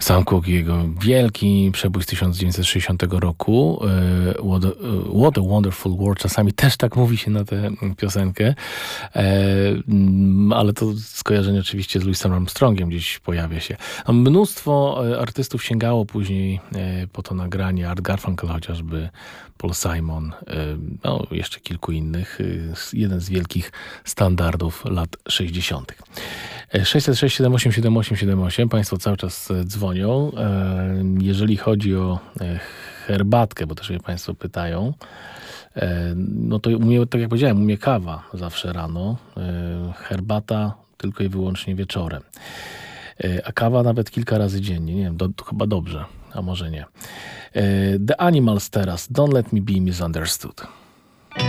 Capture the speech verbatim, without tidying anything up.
Sam Cooke, jego wielki przebój z tysiąc dziewięćset sześćdziesiątego roku, What a, What a Wonderful World, czasami też tak mówi się na tę piosenkę, ale to skojarzenie oczywiście z Louisem Armstrongiem gdzieś pojawia się. No, mnóstwo artystów sięgało później po to nagranie, Art Garfunkel chociażby, Paul Simon, no jeszcze kilku innych. Jeden z wielkich standardów lat sześćdziesiątych. sześćset sześć siedem osiem siedem osiem siedem osiem. Państwo cały czas dzwonią. Jeżeli chodzi o herbatkę, bo też mnie Państwo pytają, no to u mnie, tak jak powiedziałem, u mnie kawa zawsze rano, herbata tylko i wyłącznie wieczorem. A kawa nawet kilka razy dziennie. Nie wiem, do, to chyba dobrze, a może nie. The Animals teraz. Don't let me be misunderstood.